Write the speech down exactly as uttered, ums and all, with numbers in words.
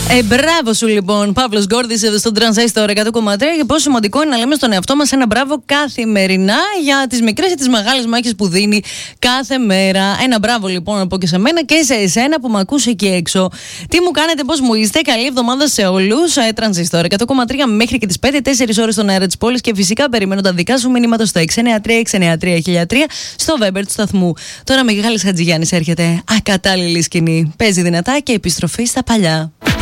Ε, μπράβο σου λοιπόν, Παύλος Γκόρδης εδώ στον Τρανζίστορ εκατό κόμμα τρία. Και πόσο σημαντικό είναι να λέμε στον εαυτό μας ένα μπράβο καθημερινά για τις μικρές ή τις μεγάλες μάχες που δίνει κάθε μέρα. Ένα μπράβο λοιπόν να πω και σε μένα και σε εσένα που με ακούς εκεί έξω. Τι μου κάνετε, πώς μου είστε, καλή εβδομάδα σε όλους. Ε, Τρανζίστορ εκατό κόμμα τρία μέχρι και τις πέντε, τέσσερις ώρες στον αέρα της πόλης. Και φυσικά περιμένω τα δικά σου μηνύματα στο έξι εννιά τρία έξι εννιά τρία χίλια τρία στο Viber του σταθμού. Τώρα Μιχάλης Χατζηγιάννης έρχεται. Ακατάλληλη σκηνή. Παίζει δυνατά και επιστροφή στα παλιά.